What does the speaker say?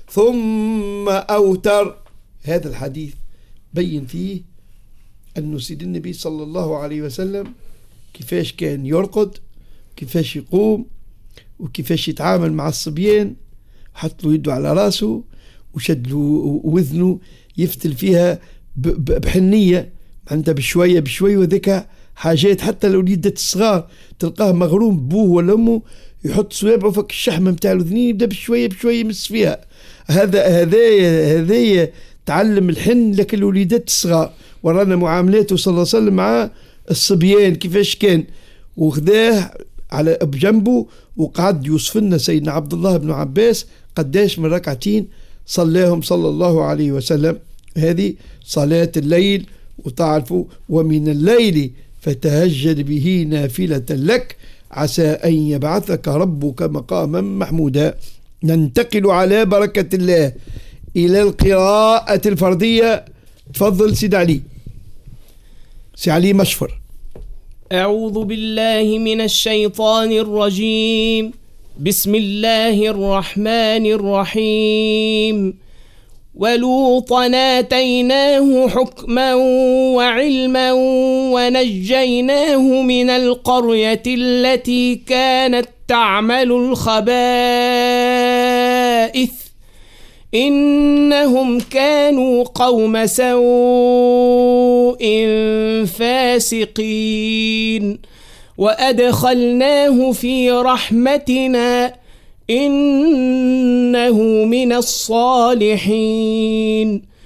ثم أوتر. هذا الحديث بين فيه أن سيد النبي صلى الله عليه وسلم كيفاش كان يرقد، كيفاش يقوم، وكيفاش يتعامل مع الصبيان، حط له يده على راسه وشد له وذنه يفتل فيها بحنية، معناتها بشوية بشوية. وذكا حاجات حتى الوليدات الصغار تلقاه مغروم بوه ولا أمه يحط صوابعه فك الشحمة متاع الأذنين يبدأ بشوية بشوية يمس فيها. هذا تعلم الحن لك الوليدات الصغار. ورانا معاملاته صلى الله عليه وسلم مع الصبيان كيفاش كان، وخذاه على بجنبه وقعد يوصف لنا سيدنا عبد الله بن عباس قداش من ركعتين صلاهم صلى الله عليه وسلم. هذه صلاة الليل. وتعرفوا ومن الليل فتهجد به نافلة لك عسى أن يبعثك ربك مقاما محمودا. ننتقل على بركة الله إلى القراءة الفردية. تفضل سيد علي. سي علي مشفر. أعوذ بالله من الشيطان الرجيم. بسم الله الرحمن الرحيم. ولوطا آتيناه حكما وعلما ونجيناه من القرية التي كانت تعمل الخبائث إنهم كانوا قوم سوء فاسقين وأدخلناه في رحمتنا إنه من الصالحين.